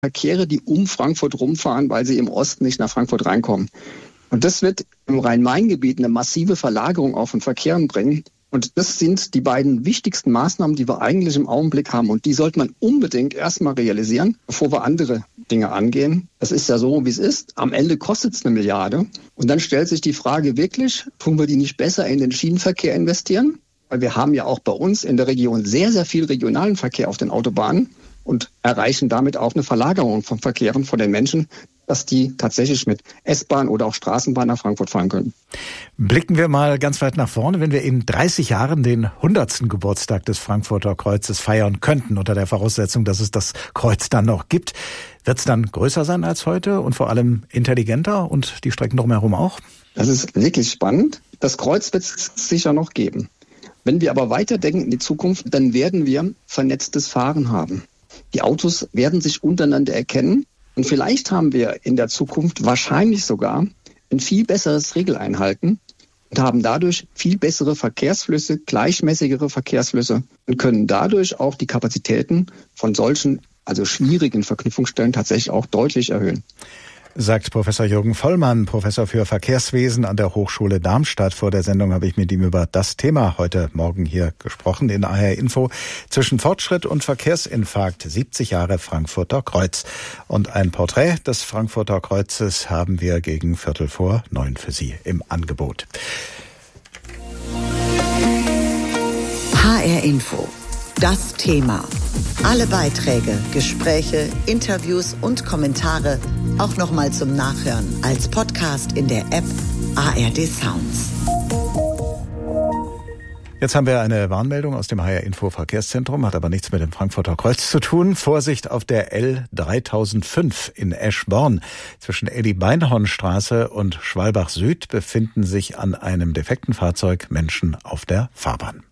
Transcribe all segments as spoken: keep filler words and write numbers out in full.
Verkehre, die um Frankfurt rumfahren, weil sie im Osten nicht nach Frankfurt reinkommen. Und das wird im Rhein-Main-Gebiet eine massive Verlagerung auch von Verkehren bringen. Und das sind die beiden wichtigsten Maßnahmen, die wir eigentlich im Augenblick haben. Und die sollte man unbedingt erstmal realisieren, bevor wir andere Dinge angehen. Es ist ja so, wie es ist. Am Ende kostet es eine Milliarde. Und dann stellt sich die Frage wirklich, tun wir die nicht besser in den Schienenverkehr investieren? Weil wir haben ja auch bei uns in der Region sehr, sehr viel regionalen Verkehr auf den Autobahnen und erreichen damit auch eine Verlagerung von Verkehren von den Menschen, dass die tatsächlich mit S-Bahn oder auch Straßenbahn nach Frankfurt fahren können. Blicken wir mal ganz weit nach vorne. Wenn wir in dreißig Jahren den hundertsten Geburtstag des Frankfurter Kreuzes feiern könnten, unter der Voraussetzung, dass es das Kreuz dann noch gibt, wird es dann größer sein als heute und vor allem intelligenter und die Strecken drumherum auch? Das ist wirklich spannend. Das Kreuz wird es sicher noch geben. Wenn wir aber weiterdenken in die Zukunft, dann werden wir vernetztes Fahren haben. Die Autos werden sich untereinander erkennen. Und vielleicht haben wir in der Zukunft wahrscheinlich sogar ein viel besseres Regeleinhalten und haben dadurch viel bessere Verkehrsflüsse, gleichmäßigere Verkehrsflüsse und können dadurch auch die Kapazitäten von solchen, also schwierigen Verknüpfungsstellen tatsächlich auch deutlich erhöhen. Sagt Professor Jürgen Vollmann, Professor für Verkehrswesen an der Hochschule Darmstadt. Vor der Sendung habe ich mit ihm über das Thema heute Morgen hier gesprochen in A R Info. Zwischen Fortschritt und Verkehrsinfarkt, siebzig Jahre Frankfurter Kreuz. Und ein Porträt des Frankfurter Kreuzes haben wir gegen Viertel vor neun für Sie im Angebot. H R Info. Das Thema. Alle Beiträge, Gespräche, Interviews und Kommentare auch nochmal zum Nachhören als Podcast in der App A R D Sounds. Jetzt haben wir eine Warnmeldung aus dem H R Info Verkehrszentrum, hat aber nichts mit dem Frankfurter Kreuz zu tun. Vorsicht auf der L dreitausendfünf in Eschborn. Zwischen Elli-Beinhorn-Straße und Schwalbach Süd befinden sich an einem defekten Fahrzeug Menschen auf der Fahrbahn.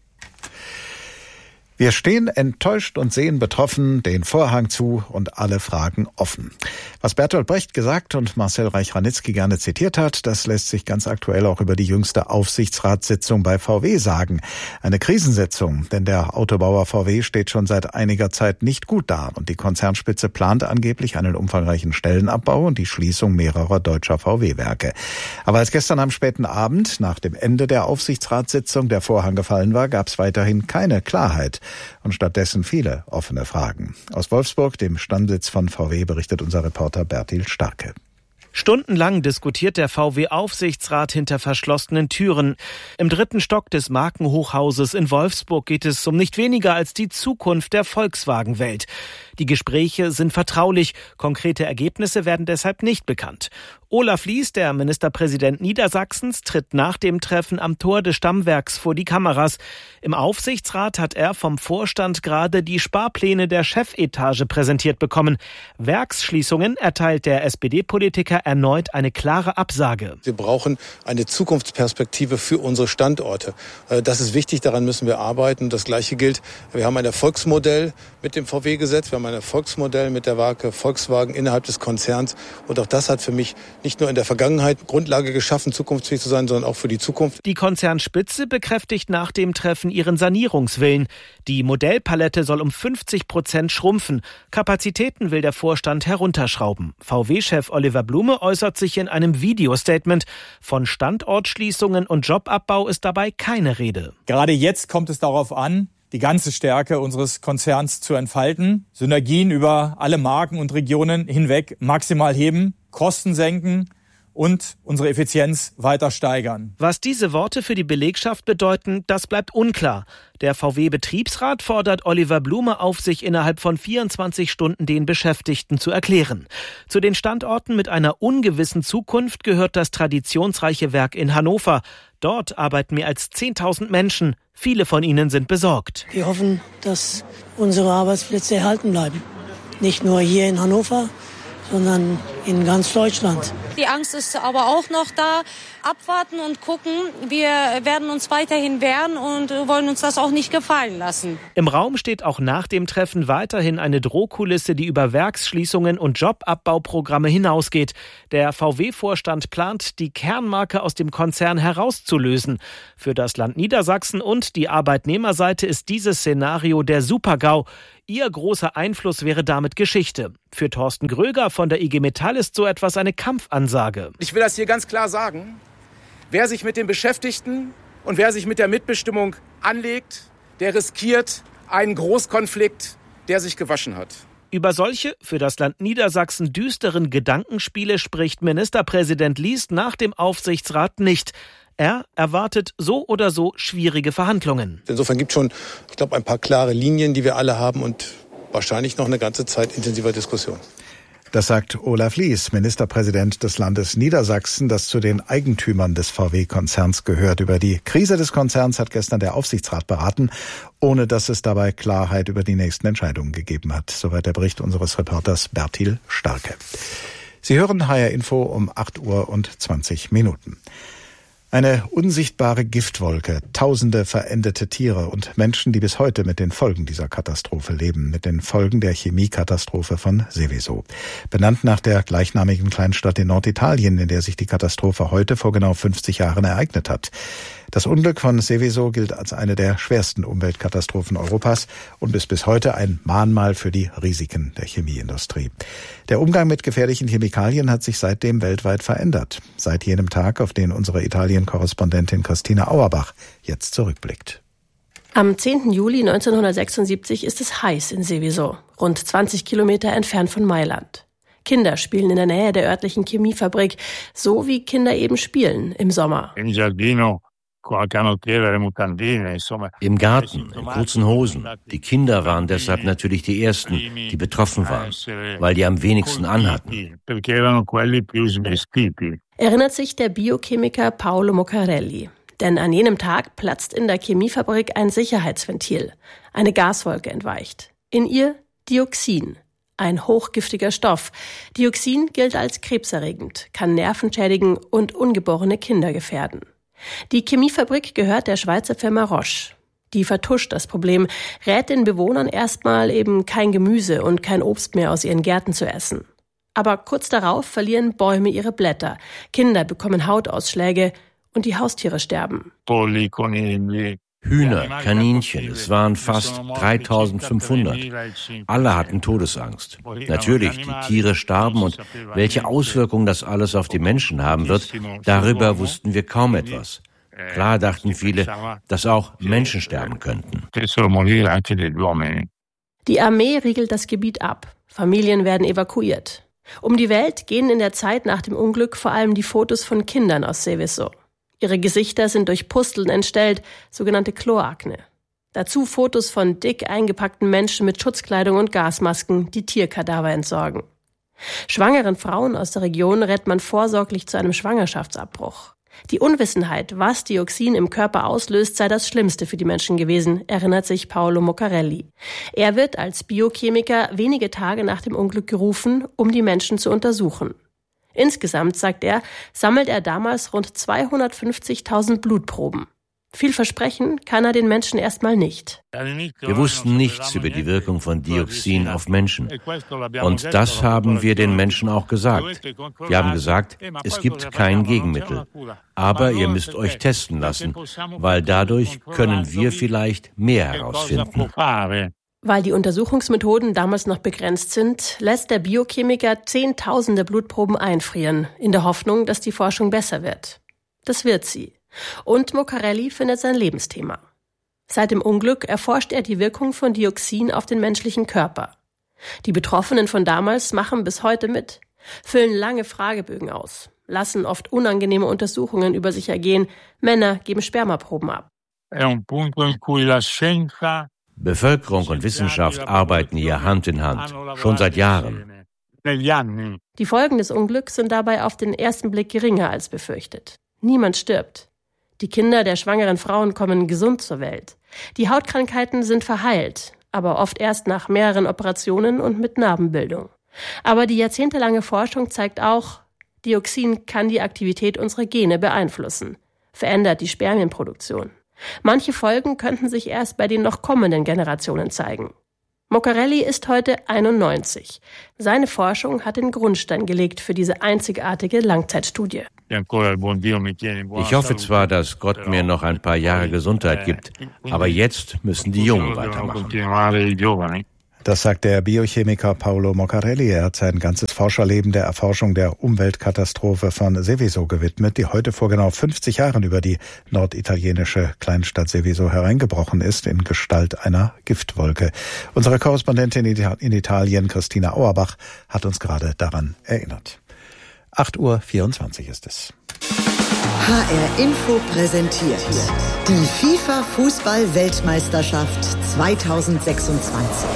Wir stehen enttäuscht und sehen betroffen den Vorhang zu und alle Fragen offen. Was Bertolt Brecht gesagt und Marcel Reich-Ranitzky gerne zitiert hat, das lässt sich ganz aktuell auch über die jüngste Aufsichtsratssitzung bei V W sagen. Eine Krisensitzung, denn der Autobauer V W steht schon seit einiger Zeit nicht gut da und die Konzernspitze plant angeblich einen umfangreichen Stellenabbau und die Schließung mehrerer deutscher V W-Werke. Aber als gestern am späten Abend, nach dem Ende der Aufsichtsratssitzung, der Vorhang gefallen war, gab es weiterhin keine Klarheit. Und stattdessen viele offene Fragen. Aus Wolfsburg, dem Stammsitz von V W, berichtet unser Reporter Bertil Starke. Stundenlang diskutiert der V W-Aufsichtsrat hinter verschlossenen Türen. Im dritten Stock des Markenhochhauses in Wolfsburg geht es um nicht weniger als die Zukunft der Volkswagen-Welt. Die Gespräche sind vertraulich, konkrete Ergebnisse werden deshalb nicht bekannt. Olaf Lies, der Ministerpräsident Niedersachsens, tritt nach dem Treffen am Tor des Stammwerks vor die Kameras. Im Aufsichtsrat hat er vom Vorstand gerade die Sparpläne der Chefetage präsentiert bekommen. Werksschließungen erteilt der S P D-Politiker erneut eine klare Absage. Wir brauchen eine Zukunftsperspektive für unsere Standorte. Das ist wichtig, daran müssen wir arbeiten. Das Gleiche gilt, wir haben ein Erfolgsmodell mit dem V W-Gesetz, wir haben ein Erfolgsmodell mit der Marke Volkswagen innerhalb des Konzerns. Und auch das hat für mich nicht nur in der Vergangenheit Grundlage geschaffen, zukunftsfähig zu sein, sondern auch für die Zukunft. Die Konzernspitze bekräftigt nach dem Treffen ihren Sanierungswillen. Die Modellpalette soll um fünfzig Prozent schrumpfen. Kapazitäten will der Vorstand herunterschrauben. V W-Chef Oliver Blume äußert sich in einem Videostatement. Von Standortschließungen und Jobabbau ist dabei keine Rede. Gerade jetzt kommt es darauf an, die ganze Stärke unseres Konzerns zu entfalten, Synergien über alle Marken und Regionen hinweg maximal heben, Kosten senken und unsere Effizienz weiter steigern. Was diese Worte für die Belegschaft bedeuten, das bleibt unklar. Der V W-Betriebsrat fordert Oliver Blume auf, sich innerhalb von vierundzwanzig Stunden den Beschäftigten zu erklären. Zu den Standorten mit einer ungewissen Zukunft gehört das traditionsreiche Werk in Hannover. Dort arbeiten mehr als zehntausend Menschen. Viele von ihnen sind besorgt. Wir hoffen, dass unsere Arbeitsplätze erhalten bleiben. Nicht nur hier in Hannover, sondern in ganz Deutschland. Die Angst ist aber auch noch da. Abwarten und gucken. Wir werden uns weiterhin wehren und wollen uns das auch nicht gefallen lassen. Im Raum steht auch nach dem Treffen weiterhin eine Drohkulisse, die über Werksschließungen und Jobabbauprogramme hinausgeht. Der V W-Vorstand plant, die Kernmarke aus dem Konzern herauszulösen. Für das Land Niedersachsen und die Arbeitnehmerseite ist dieses Szenario der Super-GAU. Ihr großer Einfluss wäre damit Geschichte. Für Thorsten Gröger von der I G Metall ist so etwas eine Kampfansage. Ich will das hier ganz klar sagen. Wer sich mit den Beschäftigten und wer sich mit der Mitbestimmung anlegt, der riskiert einen Großkonflikt, der sich gewaschen hat. Über solche für das Land Niedersachsen düsteren Gedankenspiele spricht Ministerpräsident Lies nach dem Aufsichtsrat nicht. Er erwartet so oder so schwierige Verhandlungen. Insofern gibt es schon, ich glaube, ein paar klare Linien, die wir alle haben und wahrscheinlich noch eine ganze Zeit intensiver Diskussion. Das sagt Olaf Lies, Ministerpräsident des Landes Niedersachsen, das zu den Eigentümern des V W-Konzerns gehört. Über die Krise des Konzerns hat gestern der Aufsichtsrat beraten, ohne dass es dabei Klarheit über die nächsten Entscheidungen gegeben hat. Soweit der Bericht unseres Reporters Bertil Starke. Sie hören H R Info um acht Uhr und zwanzig Minuten. Eine unsichtbare Giftwolke, tausende verendete Tiere und Menschen, die bis heute mit den Folgen dieser Katastrophe leben, mit den Folgen der Chemiekatastrophe von Seveso. Benannt nach der gleichnamigen Kleinstadt in Norditalien, in der sich die Katastrophe heute vor genau fünfzig Jahren ereignet hat. Das Unglück von Seveso gilt als eine der schwersten Umweltkatastrophen Europas und ist bis heute ein Mahnmal für die Risiken der Chemieindustrie. Der Umgang mit gefährlichen Chemikalien hat sich seitdem weltweit verändert. Seit jenem Tag, auf den unsere Italien-Korrespondentin Christina Auerbach jetzt zurückblickt. Am zehnten Juli neunzehnhundertsechsundsiebzig ist es heiß in Seveso, rund zwanzig Kilometer entfernt von Mailand. Kinder spielen in der Nähe der örtlichen Chemiefabrik, so wie Kinder eben spielen im Sommer. Im Garten, in kurzen Hosen. Die Kinder waren deshalb natürlich die Ersten, die betroffen waren, weil die am wenigsten anhatten. Erinnert sich der Biochemiker Paolo Moccarelli. Denn an jenem Tag platzt in der Chemiefabrik ein Sicherheitsventil. Eine Gaswolke entweicht. In ihr Dioxin, ein hochgiftiger Stoff. Dioxin gilt als krebserregend, kann Nerven schädigen und ungeborene Kinder gefährden. Die Chemiefabrik gehört der Schweizer Firma Roche. Die vertuscht das Problem, rät den Bewohnern erstmal eben kein Gemüse und kein Obst mehr aus ihren Gärten zu essen. Aber kurz darauf verlieren Bäume ihre Blätter, Kinder bekommen Hautausschläge und die Haustiere sterben. Hühner, Kaninchen, es waren fast dreitausendfünfhundert. Alle hatten Todesangst. Natürlich, die Tiere starben und welche Auswirkungen das alles auf die Menschen haben wird, darüber wussten wir kaum etwas. Klar dachten viele, dass auch Menschen sterben könnten. Die Armee riegelt das Gebiet ab. Familien werden evakuiert. Um die Welt gehen in der Zeit nach dem Unglück vor allem die Fotos von Kindern aus Seveso. Ihre Gesichter sind durch Pusteln entstellt, sogenannte Kloakne. Dazu Fotos von dick eingepackten Menschen mit Schutzkleidung und Gasmasken, die Tierkadaver entsorgen. Schwangeren Frauen aus der Region rät man vorsorglich zu einem Schwangerschaftsabbruch. Die Unwissenheit, was Dioxin im Körper auslöst, sei das Schlimmste für die Menschen gewesen, erinnert sich Paolo Moccarelli. Er wird als Biochemiker wenige Tage nach dem Unglück gerufen, um die Menschen zu untersuchen. Insgesamt, sagt er, sammelt er damals rund zweihundertfünfzigtausend Blutproben. Viel versprechen kann er den Menschen erstmal nicht. Wir wussten nichts über die Wirkung von Dioxin auf Menschen. Und das haben wir den Menschen auch gesagt. Wir haben gesagt, es gibt kein Gegenmittel. Aber ihr müsst euch testen lassen, weil dadurch können wir vielleicht mehr herausfinden. Weil die Untersuchungsmethoden damals noch begrenzt sind, lässt der Biochemiker Zehntausende Blutproben einfrieren, in der Hoffnung, dass die Forschung besser wird. Das wird sie. Und Moccarelli findet sein Lebensthema. Seit dem Unglück erforscht er die Wirkung von Dioxin auf den menschlichen Körper. Die Betroffenen von damals machen bis heute mit, füllen lange Fragebögen aus, lassen oft unangenehme Untersuchungen über sich ergehen, Männer geben Spermaproben ab. Bevölkerung und Wissenschaft arbeiten hier Hand in Hand, schon seit Jahren. Die Folgen des Unglücks sind dabei auf den ersten Blick geringer als befürchtet. Niemand stirbt. Die Kinder der schwangeren Frauen kommen gesund zur Welt. Die Hautkrankheiten sind verheilt, aber oft erst nach mehreren Operationen und mit Narbenbildung. Aber die jahrzehntelange Forschung zeigt auch, Dioxin kann die Aktivität unserer Gene beeinflussen, verändert die Spermienproduktion. Manche Folgen könnten sich erst bei den noch kommenden Generationen zeigen. Moccarelli ist heute einundneunzig. Seine Forschung hat den Grundstein gelegt für diese einzigartige Langzeitstudie. Ich hoffe zwar, dass Gott mir noch ein paar Jahre Gesundheit gibt, aber jetzt müssen die Jungen weitermachen. Das sagt der Biochemiker Paolo Moccarelli. Er hat sein ganzes Forscherleben der Erforschung der Umweltkatastrophe von Seveso gewidmet, die heute vor genau fünfzig Jahren über die norditalienische Kleinstadt Seveso hereingebrochen ist in Gestalt einer Giftwolke. Unsere Korrespondentin in Italien, Christina Auerbach, hat uns gerade daran erinnert. acht Uhr vierundzwanzig ist es. H R Info präsentiert die FIFA-Fußball-Weltmeisterschaft zweitausendsechsundzwanzig.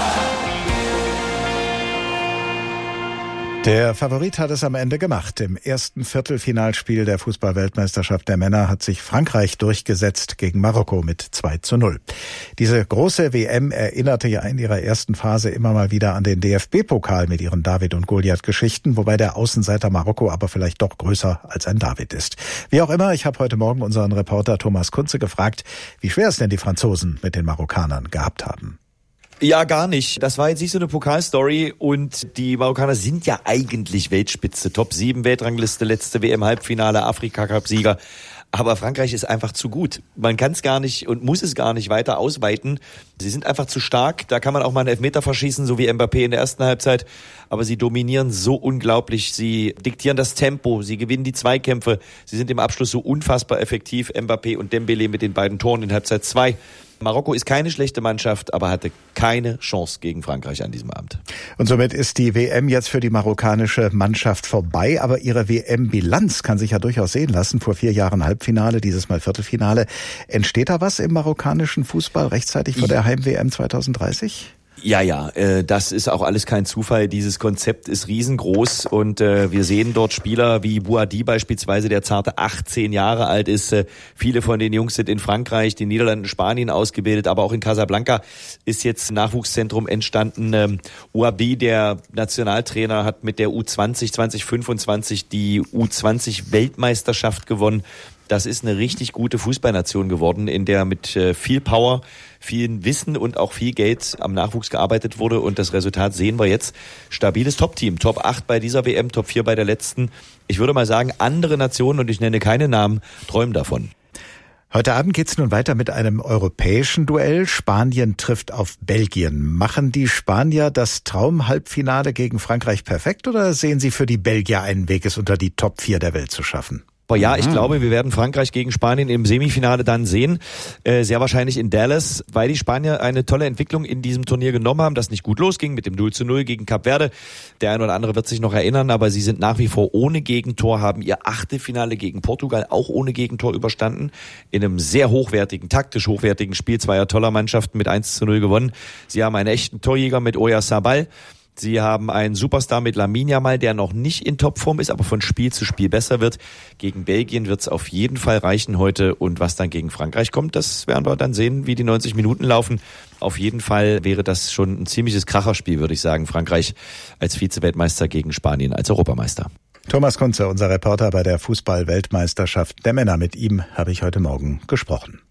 Der Favorit hat es am Ende gemacht. Im ersten Viertelfinalspiel der Fußball-Weltmeisterschaft der Männer hat sich Frankreich durchgesetzt gegen Marokko mit zwei zu null. Diese große W M erinnerte ja in ihrer ersten Phase immer mal wieder an den D F B-Pokal mit ihren David- und Goliath-Geschichten, wobei der Außenseiter Marokko aber vielleicht doch größer als ein David ist. Wie auch immer, ich habe heute Morgen unseren Reporter Thomas Kunze gefragt, wie schwer es denn die Franzosen mit den Marokkanern gehabt haben. Ja, gar nicht. Das war jetzt nicht so eine Pokalstory und die Marokkaner sind ja eigentlich Weltspitze. Top sieben Weltrangliste, letzte W M-Halbfinale, Afrika-Cup-Sieger. Aber Frankreich ist einfach zu gut. Man kann es gar nicht und muss es gar nicht weiter ausweiten. Sie sind einfach zu stark. Da kann man auch mal einen Elfmeter verschießen, so wie Mbappé in der ersten Halbzeit. Aber sie dominieren so unglaublich. Sie diktieren das Tempo. Sie gewinnen die Zweikämpfe. Sie sind im Abschluss so unfassbar effektiv. Mbappé und Dembélé mit den beiden Toren in Halbzeit zwei. Marokko ist keine schlechte Mannschaft, aber hatte keine Chance gegen Frankreich an diesem Abend. Und somit ist die W M jetzt für die marokkanische Mannschaft vorbei, aber ihre W M-Bilanz kann sich ja durchaus sehen lassen. Vor vier Jahren Halbfinale, dieses Mal Viertelfinale. Entsteht da was im marokkanischen Fußball rechtzeitig vor der Heim-W M zweitausenddreißig? Ja, ja, äh, das ist auch alles kein Zufall. Dieses Konzept ist riesengroß und äh, wir sehen dort Spieler wie Bouhaddi beispielsweise, der zarte achtzehn Jahre alt ist. Äh, viele von den Jungs sind in Frankreich, den Niederlanden, Spanien ausgebildet, aber auch in Casablanca ist jetzt ein Nachwuchszentrum entstanden. Ähm, Ouabi, der Nationaltrainer, hat mit der U zwanzig zwanzig fünfundzwanzig die U zwanzig Weltmeisterschaft gewonnen. Das ist eine richtig gute Fußballnation geworden, in der mit äh, viel Power, viel Wissen und auch viel Geld am Nachwuchs gearbeitet wurde. Und das Resultat sehen wir jetzt. Stabiles Top-Team. Top acht bei dieser W M, Top vier bei der letzten. Ich würde mal sagen, andere Nationen, und ich nenne keine Namen, träumen davon. Heute Abend geht's nun weiter mit einem europäischen Duell. Spanien trifft auf Belgien. Machen die Spanier das Traum-Halbfinale gegen Frankreich perfekt oder sehen sie für die Belgier einen Weg, es unter die Top vier der Welt zu schaffen? Aber ja, ich glaube, wir werden Frankreich gegen Spanien im Semifinale dann sehen. Äh, sehr wahrscheinlich in Dallas, weil die Spanier eine tolle Entwicklung in diesem Turnier genommen haben, das nicht gut losging mit dem null zu null gegen Kap Verde. Der eine oder andere wird sich noch erinnern, aber sie sind nach wie vor ohne Gegentor, haben ihr Achtelfinale gegen Portugal auch ohne Gegentor überstanden. In einem sehr hochwertigen, taktisch hochwertigen Spiel zweier toller Mannschaften mit eins zu null gewonnen. Sie haben einen echten Torjäger mit Oyarzabal. Sie haben einen Superstar mit Lamine Yamal, der noch nicht in Topform ist, aber von Spiel zu Spiel besser wird. Gegen Belgien wird es auf jeden Fall reichen heute. Und was dann gegen Frankreich kommt, das werden wir dann sehen, wie die neunzig Minuten laufen. Auf jeden Fall wäre das schon ein ziemliches Kracherspiel, würde ich sagen. Frankreich als Vize-Weltmeister gegen Spanien als Europameister. Thomas Kunze, unser Reporter bei der Fußball-Weltmeisterschaft der Männer. Mit ihm habe ich heute Morgen gesprochen.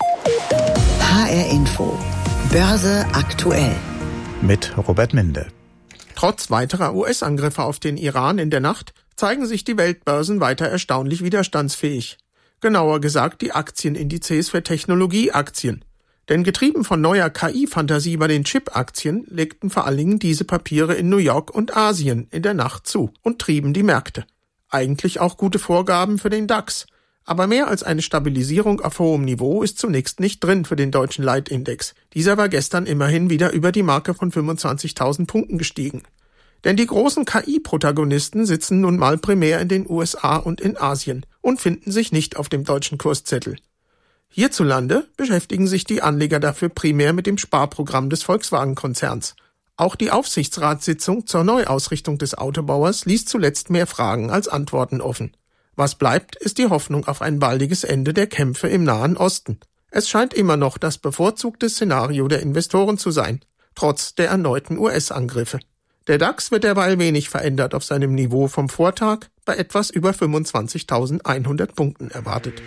H R Info. Börse aktuell. Mit Robert Minde. Trotz weiterer U S-Angriffe auf den Iran in der Nacht zeigen sich die Weltbörsen weiter erstaunlich widerstandsfähig. Genauer gesagt die Aktienindizes für Technologieaktien. Denn getrieben von neuer K I-Fantasie bei den Chip-Aktien legten vor allen Dingen diese Papiere in New York und Asien in der Nacht zu und trieben die Märkte. Eigentlich auch gute Vorgaben für den DAX. Aber mehr als eine Stabilisierung auf hohem Niveau ist zunächst nicht drin für den deutschen Leitindex. Dieser war gestern immerhin wieder über die Marke von fünfundzwanzigtausend Punkten gestiegen. Denn die großen K I-Protagonisten sitzen nun mal primär in den U S A und in Asien und finden sich nicht auf dem deutschen Kurszettel. Hierzulande beschäftigen sich die Anleger dafür primär mit dem Sparprogramm des Volkswagen-Konzerns. Auch die Aufsichtsratssitzung zur Neuausrichtung des Autobauers ließ zuletzt mehr Fragen als Antworten offen. Was bleibt, ist die Hoffnung auf ein baldiges Ende der Kämpfe im Nahen Osten. Es scheint immer noch das bevorzugte Szenario der Investoren zu sein, trotz der erneuten U S-Angriffe. Der DAX wird derweil wenig verändert auf seinem Niveau vom Vortag, bei etwas über fünfundzwanzigtausendeinhundert Punkten erwartet.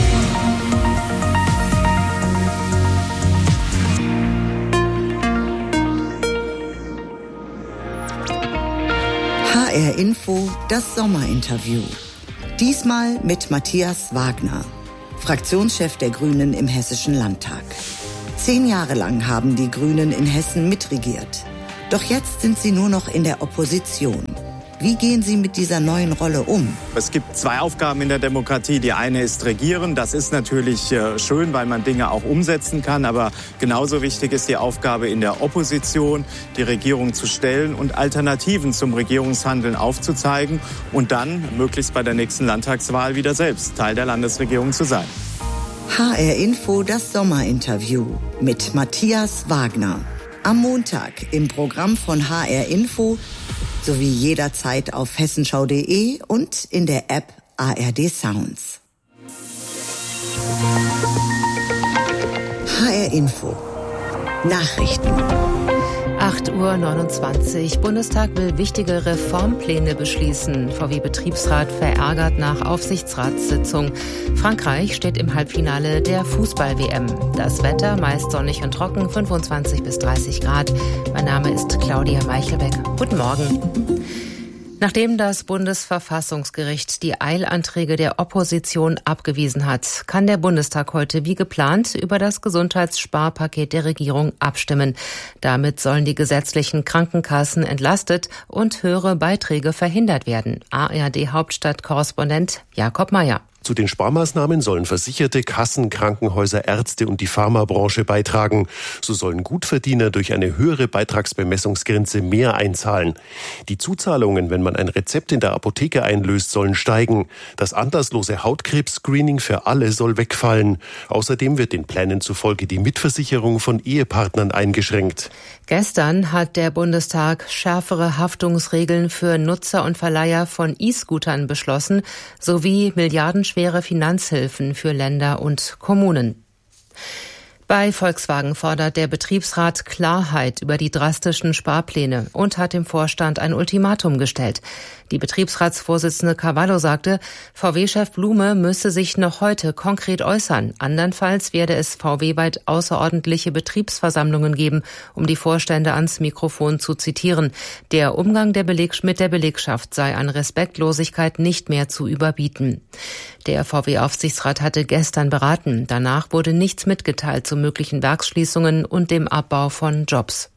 H R Info, das Sommerinterview. Diesmal mit Matthias Wagner, Fraktionschef der Grünen im Hessischen Landtag. Zehn Jahre lang haben die Grünen in Hessen mitregiert. Doch jetzt sind sie nur noch in der Opposition. Wie gehen Sie mit dieser neuen Rolle um? Es gibt zwei Aufgaben in der Demokratie. Die eine ist Regieren. Das ist natürlich äh, schön, weil man Dinge auch umsetzen kann. Aber genauso wichtig ist die Aufgabe in der Opposition, die Regierung zu stellen und Alternativen zum Regierungshandeln aufzuzeigen und dann möglichst bei der nächsten Landtagswahl wieder selbst Teil der Landesregierung zu sein. H R Info, das Sommerinterview mit Matthias Wagner. Am Montag im Programm von H R Info sowie jederzeit auf hessenschau punkt de und in der App A R D Sounds. H R Info Nachrichten. acht Uhr neunundzwanzig. Bundestag will wichtige Reformpläne beschließen. V W-Betriebsrat verärgert nach Aufsichtsratssitzung. Frankreich steht im Halbfinale der Fußball-W M. Das Wetter meist sonnig und trocken, fünfundzwanzig bis dreißig Grad. Mein Name ist Claudia Meichelbeck. Guten Morgen. Nachdem das Bundesverfassungsgericht die Eilanträge der Opposition abgewiesen hat, kann der Bundestag heute wie geplant über das Gesundheitssparpaket der Regierung abstimmen. Damit sollen die gesetzlichen Krankenkassen entlastet und höhere Beiträge verhindert werden. A R D-Hauptstadt-Korrespondent Jakob Mayer. Zu den Sparmaßnahmen sollen Versicherte, Kassen, Krankenhäuser, Ärzte und die Pharmabranche beitragen. So sollen Gutverdiener durch eine höhere Beitragsbemessungsgrenze mehr einzahlen. Die Zuzahlungen, wenn man ein Rezept in der Apotheke einlöst, sollen steigen. Das anlasslose Hautkrebs-Screening für alle soll wegfallen. Außerdem wird den Plänen zufolge die Mitversicherung von Ehepartnern eingeschränkt. Gestern hat der Bundestag schärfere Haftungsregeln für Nutzer und Verleiher von E-Scootern beschlossen, sowie milliardenschwere Finanzhilfen für Länder und Kommunen. Bei Volkswagen fordert der Betriebsrat Klarheit über die drastischen Sparpläne und hat dem Vorstand ein Ultimatum gestellt. Die Betriebsratsvorsitzende Cavallo sagte, V W-Chef Blume müsse sich noch heute konkret äußern. Andernfalls werde es V W-weit außerordentliche Betriebsversammlungen geben, um die Vorstände ans Mikrofon zu zitieren. Der Umgang der Beleg- mit der Belegschaft sei an Respektlosigkeit nicht mehr zu überbieten. Der V W-Aufsichtsrat hatte gestern beraten. Danach wurde nichts mitgeteilt zu möglichen Werksschließungen und dem Abbau von Jobs.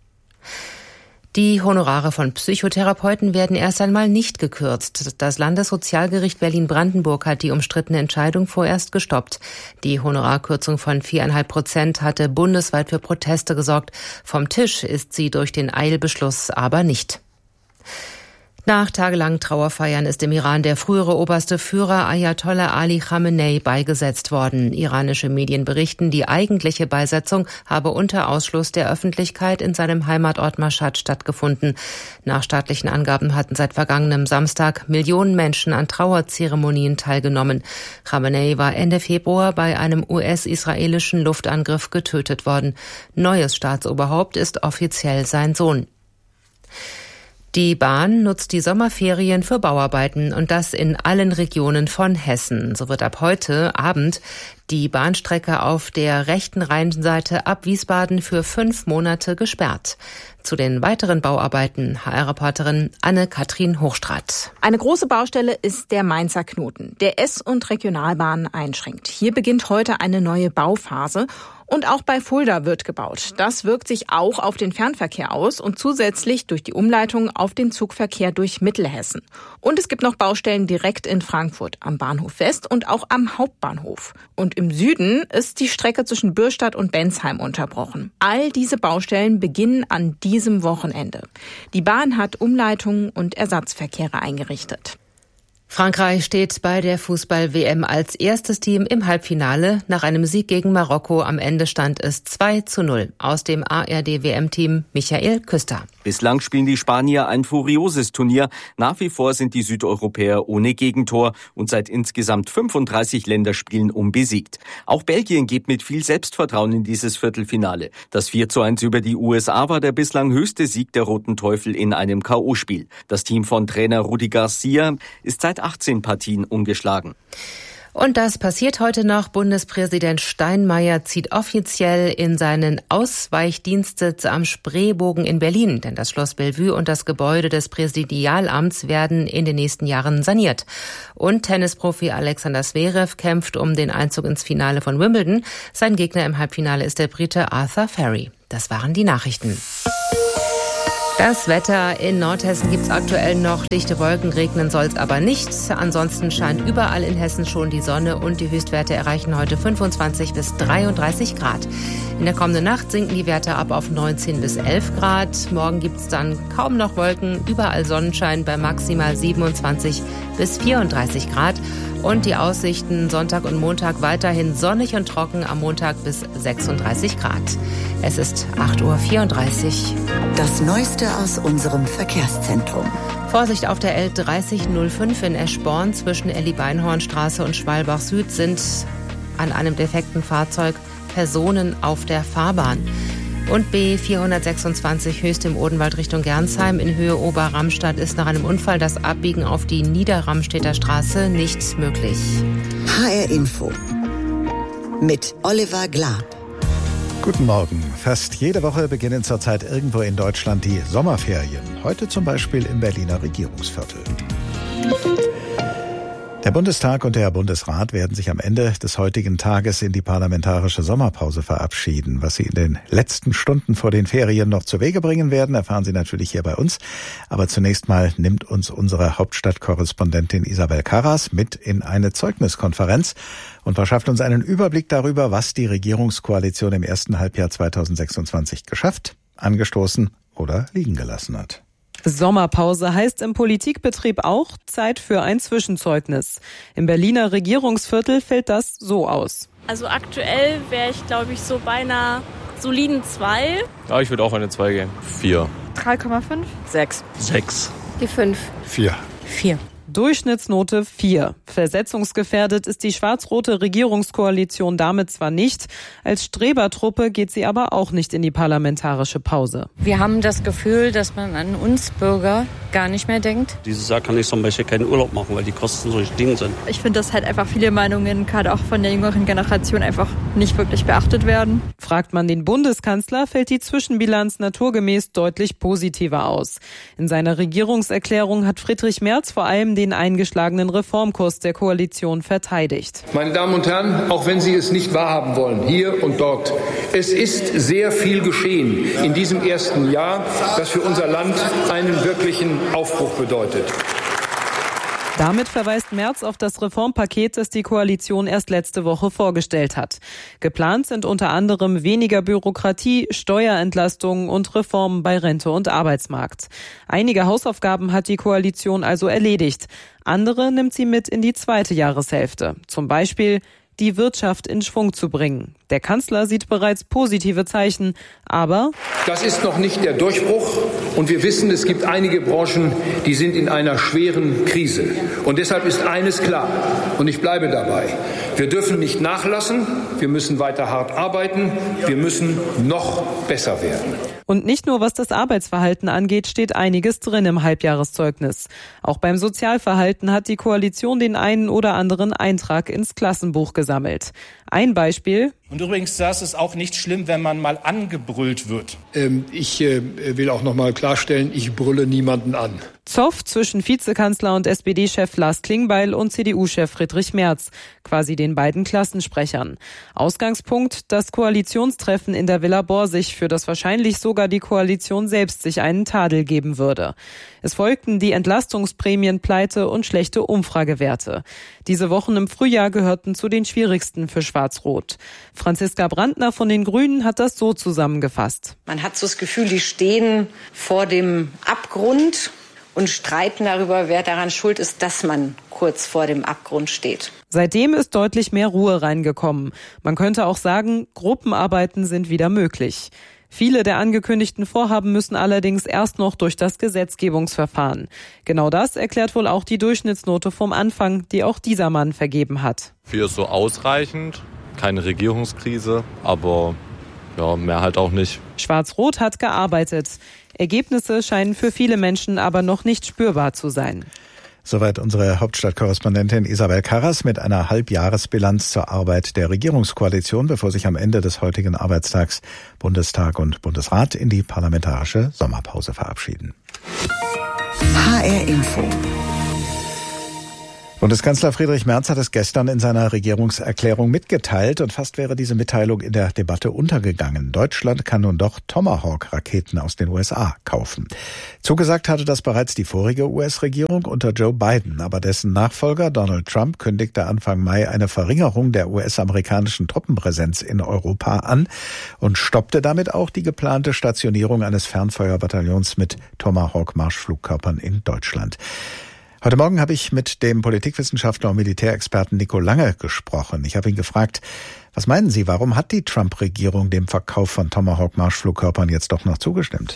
Die Honorare von Psychotherapeuten werden erst einmal nicht gekürzt. Das Landessozialgericht Berlin-Brandenburg hat die umstrittene Entscheidung vorerst gestoppt. Die Honorarkürzung von viereinhalb Prozent hatte bundesweit für Proteste gesorgt. Vom Tisch ist sie durch den Eilbeschluss aber nicht. Nach tagelangen Trauerfeiern ist im Iran der frühere oberste Führer Ayatollah Ali Khamenei beigesetzt worden. Iranische Medien berichten, die eigentliche Beisetzung habe unter Ausschluss der Öffentlichkeit in seinem Heimatort Mashhad stattgefunden. Nach staatlichen Angaben hatten seit vergangenem Samstag Millionen Menschen an Trauerzeremonien teilgenommen. Khamenei war Ende Februar bei einem U S-israelischen Luftangriff getötet worden. Neues Staatsoberhaupt ist offiziell sein Sohn. Die Bahn nutzt die Sommerferien für Bauarbeiten und das in allen Regionen von Hessen. So wird ab heute Abend die Bahnstrecke auf der rechten Rheinseite ab Wiesbaden für fünf Monate gesperrt. Zu den weiteren Bauarbeiten H R-Reporterin Anne-Kathrin Hochstraat. Eine große Baustelle ist der Mainzer Knoten, der S- und Regionalbahnen einschränkt. Hier beginnt heute eine neue Bauphase. Und auch bei Fulda wird gebaut. Das wirkt sich auch auf den Fernverkehr aus und zusätzlich durch die Umleitung auf den Zugverkehr durch Mittelhessen. Und es gibt noch Baustellen direkt in Frankfurt am Bahnhof West und auch am Hauptbahnhof. Und im Süden ist die Strecke zwischen Bürstadt und Bensheim unterbrochen. All diese Baustellen beginnen an diesem Wochenende. Die Bahn hat Umleitungen und Ersatzverkehre eingerichtet. Frankreich steht bei der Fußball-W M als erstes Team im Halbfinale. Nach einem Sieg gegen Marokko am Ende stand es zwei zu null. Aus dem A R D-W M-Team Michael Küster. Bislang spielen die Spanier ein furioses Turnier. Nach wie vor sind die Südeuropäer ohne Gegentor und seit insgesamt fünfunddreißig Länderspielen unbesiegt. Auch Belgien geht mit viel Selbstvertrauen in dieses Viertelfinale. Das vier zu eins über die U S A war der bislang höchste Sieg der Roten Teufel in einem K O-Spiel. Das Team von Trainer Rudi Garcia ist seit achtzehn Partien ungeschlagen. Und das passiert heute noch. Bundespräsident Steinmeier zieht offiziell in seinen Ausweichdienstsitz am Spreebogen in Berlin. Denn das Schloss Bellevue und das Gebäude des Präsidialamts werden in den nächsten Jahren saniert. Und Tennisprofi Alexander Zverev kämpft um den Einzug ins Finale von Wimbledon. Sein Gegner im Halbfinale ist der Brite Arthur Ferry. Das waren die Nachrichten. Das Wetter in Nordhessen gibt's aktuell noch dichte Wolken, regnen soll's aber nicht. Ansonsten scheint überall in Hessen schon die Sonne und die Höchstwerte erreichen heute fünfundzwanzig bis dreiunddreißig Grad. In der kommenden Nacht sinken die Werte ab auf neunzehn bis elf Grad. Morgen gibt's dann kaum noch Wolken, überall Sonnenschein bei maximal siebenundzwanzig bis vierunddreißig Grad. Und die Aussichten Sonntag und Montag weiterhin sonnig und trocken, am Montag bis sechsunddreißig Grad. Es ist acht Uhr vierunddreißig. Das Neueste aus unserem Verkehrszentrum. Vorsicht auf der L dreißig null fünf in Eschborn zwischen Elli-Beinhorn-Straße und Schwalbach Süd sind an einem defekten Fahrzeug Personen auf der Fahrbahn. Und B vierhundertsechsundzwanzig Höchst im Odenwald Richtung Gernsheim in Höhe Oberramstadt ist nach einem Unfall das Abbiegen auf die Niederramstädter Straße nicht möglich. H R Info mit Oliver Glab. Guten Morgen. Fast jede Woche beginnen zurzeit irgendwo in Deutschland die Sommerferien. Heute zum Beispiel im Berliner Regierungsviertel. Der Bundestag und der Bundesrat werden sich am Ende des heutigen Tages in die parlamentarische Sommerpause verabschieden. Was sie in den letzten Stunden vor den Ferien noch zu Wege bringen werden, erfahren Sie natürlich hier bei uns. Aber zunächst mal nimmt uns unsere Hauptstadtkorrespondentin Isabel Karras mit in eine Zeugniskonferenz und verschafft uns einen Überblick darüber, was die Regierungskoalition im ersten Halbjahr zweitausendsechsundzwanzig geschafft, angestoßen oder liegen gelassen hat. Sommerpause heißt im Politikbetrieb auch Zeit für ein Zwischenzeugnis. Im Berliner Regierungsviertel fällt das so aus. Also aktuell wäre ich, glaube ich, so bei einer soliden zwei. Ja, ich würde auch eine zwei gehen. Vier. drei Komma fünf. sechs. sechs. Die fünf. Vier. Vier. Durchschnittsnote vier. Versetzungsgefährdet ist die schwarz-rote Regierungskoalition damit zwar nicht, als Strebertruppe geht sie aber auch nicht in die parlamentarische Pause. Wir haben das Gefühl, dass man an uns Bürger gar nicht mehr denkt. Dieses Jahr kann ich zum Beispiel keinen Urlaub machen, weil die Kosten so gestiegen sind. Ich finde, dass halt einfach viele Meinungen, gerade auch von der jüngeren Generation, einfach nicht wirklich beachtet werden. Fragt man den Bundeskanzler, fällt die Zwischenbilanz naturgemäß deutlich positiver aus. In seiner Regierungserklärung hat Friedrich Merz vor allem den eingeschlagenen Reformkurs der Koalition verteidigt. Meine Damen und Herren, auch wenn Sie es nicht wahrhaben wollen, hier und dort, es ist sehr viel geschehen in diesem ersten Jahr, das für unser Land einen wirklichen Aufbruch bedeutet. Damit verweist Merz auf das Reformpaket, das die Koalition erst letzte Woche vorgestellt hat. Geplant sind unter anderem weniger Bürokratie, Steuerentlastungen und Reformen bei Rente und Arbeitsmarkt. Einige Hausaufgaben hat die Koalition also erledigt. Andere nimmt sie mit in die zweite Jahreshälfte. Zum Beispiel die Wirtschaft in Schwung zu bringen. Der Kanzler sieht bereits positive Zeichen, aber das ist noch nicht der Durchbruch und wir wissen, es gibt einige Branchen, die sind in einer schweren Krise. Und deshalb ist eines klar und ich bleibe dabei. Wir dürfen nicht nachlassen, wir müssen weiter hart arbeiten, wir müssen noch besser werden. Und nicht nur was das Arbeitsverhalten angeht, steht einiges drin im Halbjahreszeugnis. Auch beim Sozialverhalten hat die Koalition den einen oder anderen Eintrag ins Klassenbuch gesammelt. Ein Beispiel. Und übrigens, das ist auch nicht schlimm, wenn man mal angebrüllt wird. Ähm, ich äh, will auch noch mal klarstellen, ich brülle niemanden an. Zoff zwischen Vizekanzler und S P D-Chef Lars Klingbeil und C D U-Chef Friedrich Merz, quasi den beiden Klassensprechern. Ausgangspunkt, das Koalitionstreffen in der Villa Borsig, für das wahrscheinlich sogar die Koalition selbst sich einen Tadel geben würde. Es folgten die Entlastungsprämienpleite und schlechte Umfragewerte. Diese Wochen im Frühjahr gehörten zu den schwierigsten für Schwarz-Rot. Franziska Brandner von den Grünen hat das so zusammengefasst. Man hat so das Gefühl, die stehen vor dem Abgrund und streiten darüber, wer daran schuld ist, dass man kurz vor dem Abgrund steht. Seitdem ist deutlich mehr Ruhe reingekommen. Man könnte auch sagen, Gruppenarbeiten sind wieder möglich. Viele der angekündigten Vorhaben müssen allerdings erst noch durch das Gesetzgebungsverfahren. Genau das erklärt wohl auch die Durchschnittsnote vom Anfang, die auch dieser Mann vergeben hat. Vier ist so ausreichend, keine Regierungskrise, aber ja, mehr halt auch nicht. Schwarz-Rot hat gearbeitet. Ergebnisse scheinen für viele Menschen aber noch nicht spürbar zu sein. Soweit unsere Hauptstadtkorrespondentin Isabel Karras mit einer Halbjahresbilanz zur Arbeit der Regierungskoalition, bevor sich am Ende des heutigen Arbeitstags Bundestag und Bundesrat in die parlamentarische Sommerpause verabschieden. H R Info. Bundeskanzler Friedrich Merz hat es gestern in seiner Regierungserklärung mitgeteilt und fast wäre diese Mitteilung in der Debatte untergegangen. Deutschland kann nun doch Tomahawk-Raketen aus den U S A kaufen. Zugesagt hatte das bereits die vorige U S-Regierung unter Joe Biden, aber dessen Nachfolger Donald Trump kündigte Anfang Mai eine Verringerung der U S-amerikanischen Truppenpräsenz in Europa an und stoppte damit auch die geplante Stationierung eines Fernfeuerbataillons mit Tomahawk-Marschflugkörpern in Deutschland. Heute Morgen habe ich mit dem Politikwissenschaftler und Militärexperten Nico Lange gesprochen. Ich habe ihn gefragt, was meinen Sie, warum hat die Trump-Regierung dem Verkauf von Tomahawk-Marschflugkörpern jetzt doch noch zugestimmt?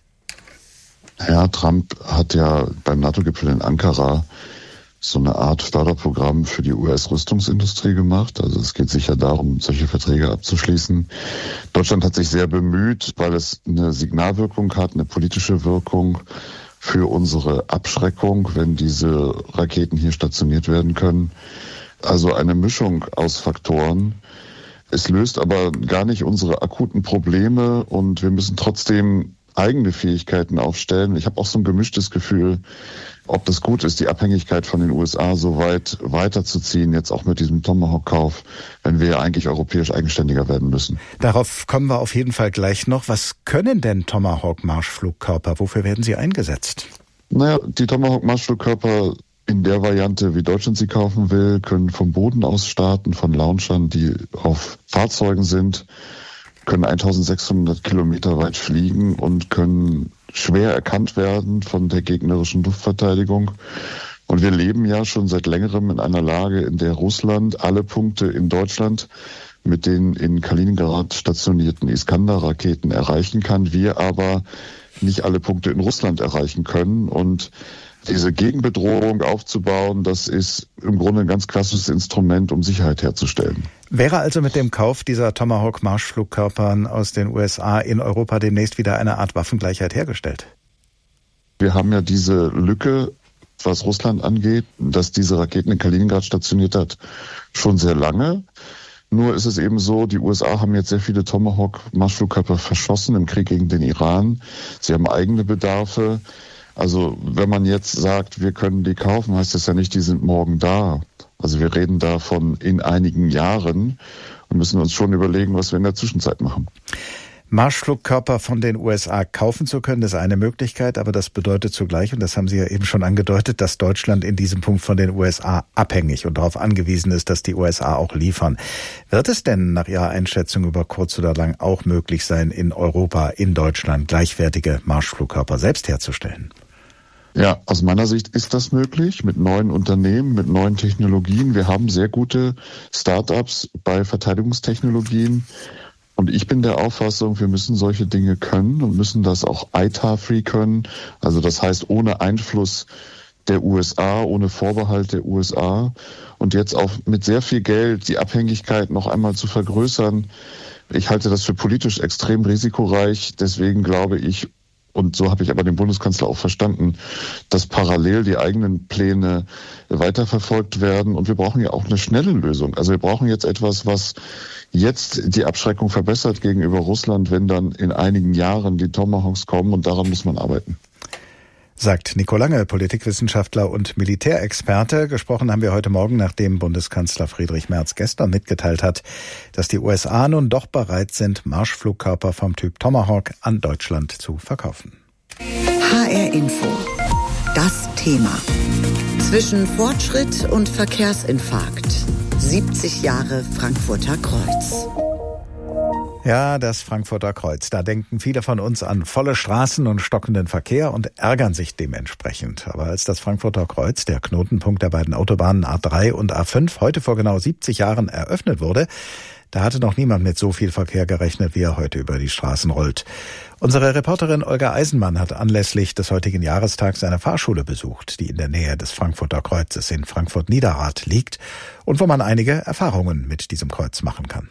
Ja, Trump hat ja beim NATO-Gipfel in Ankara so eine Art Förderprogramm für die U S-Rüstungsindustrie gemacht. Also es geht sicher darum, solche Verträge abzuschließen. Deutschland hat sich sehr bemüht, weil es eine Signalwirkung hat, eine politische Wirkung für unsere Abschreckung, wenn diese Raketen hier stationiert werden können. Also eine Mischung aus Faktoren. Es löst aber gar nicht unsere akuten Probleme und wir müssen trotzdem eigene Fähigkeiten aufstellen. Ich habe auch so ein gemischtes Gefühl, ob das gut ist, die Abhängigkeit von den U S A so weit weiterzuziehen, jetzt auch mit diesem Tomahawk-Kauf, wenn wir ja eigentlich europäisch eigenständiger werden müssen. Darauf kommen wir auf jeden Fall gleich noch. Was können denn Tomahawk-Marschflugkörper? Wofür werden sie eingesetzt? Naja, die Tomahawk-Marschflugkörper in der Variante, wie Deutschland sie kaufen will, können vom Boden aus starten, von Launchern, die auf Fahrzeugen sind, können eintausendsechshundert Kilometer weit fliegen und können schwer erkannt werden von der gegnerischen Luftverteidigung. Und wir leben ja schon seit längerem in einer Lage, in der Russland alle Punkte in Deutschland mit den in Kaliningrad stationierten Iskander-Raketen erreichen kann, wir aber nicht alle Punkte in Russland erreichen können. Und diese Gegenbedrohung aufzubauen, das ist im Grunde ein ganz klassisches Instrument, um Sicherheit herzustellen. Wäre also mit dem Kauf dieser Tomahawk-Marschflugkörpern aus den U S A in Europa demnächst wieder eine Art Waffengleichheit hergestellt? Wir haben ja diese Lücke, was Russland angeht, dass diese Raketen in Kaliningrad stationiert hat, schon sehr lange. Nur ist es eben so, die U S A haben jetzt sehr viele Tomahawk-Marschflugkörper verschossen im Krieg gegen den Iran. Sie haben eigene Bedarfe. Also wenn man jetzt sagt, wir können die kaufen, heißt das ja nicht, die sind morgen da. Also wir reden davon in einigen Jahren und müssen uns schon überlegen, was wir in der Zwischenzeit machen. Marschflugkörper von den U S A kaufen zu können, ist eine Möglichkeit, aber das bedeutet zugleich, und das haben Sie ja eben schon angedeutet, dass Deutschland in diesem Punkt von den U S A abhängig und darauf angewiesen ist, dass die U S A auch liefern. Wird es denn nach Ihrer Einschätzung über kurz oder lang auch möglich sein, in Europa, in Deutschland gleichwertige Marschflugkörper selbst herzustellen? Ja, aus meiner Sicht ist das möglich mit neuen Unternehmen, mit neuen Technologien. Wir haben sehr gute Start-ups bei Verteidigungstechnologien. Und ich bin der Auffassung, wir müssen solche Dinge können und müssen das auch I T A R-free können. Also das heißt ohne Einfluss der U S A, ohne Vorbehalt der U S A. Und jetzt auch mit sehr viel Geld die Abhängigkeit noch einmal zu vergrößern. Ich halte das für politisch extrem risikoreich. Deswegen glaube ich, und so habe ich aber den Bundeskanzler auch verstanden, dass parallel die eigenen Pläne weiterverfolgt werden. Und wir brauchen ja auch eine schnelle Lösung. Also wir brauchen jetzt etwas, was jetzt die Abschreckung verbessert gegenüber Russland, wenn dann in einigen Jahren die Tomahawks kommen. Und daran muss man arbeiten. Sagt Nico Lange, Politikwissenschaftler und Militärexperte. Gesprochen haben wir heute Morgen, nachdem Bundeskanzler Friedrich Merz gestern mitgeteilt hat, dass die U S A nun doch bereit sind, Marschflugkörper vom Typ Tomahawk an Deutschland zu verkaufen. H R Info. Das Thema. Zwischen Fortschritt und Verkehrsinfarkt. siebzig Jahre Frankfurter Kreuz. Ja, das Frankfurter Kreuz. Da denken viele von uns an volle Straßen und stockenden Verkehr und ärgern sich dementsprechend. Aber als das Frankfurter Kreuz, der Knotenpunkt der beiden Autobahnen A drei und A fünf, heute vor genau siebzig Jahren eröffnet wurde, da hatte noch niemand mit so viel Verkehr gerechnet, wie er heute über die Straßen rollt. Unsere Reporterin Olga Eisenmann hat anlässlich des heutigen Jahrestags eine Fahrschule besucht, die in der Nähe des Frankfurter Kreuzes in Frankfurt-Niederrad liegt und wo man einige Erfahrungen mit diesem Kreuz machen kann.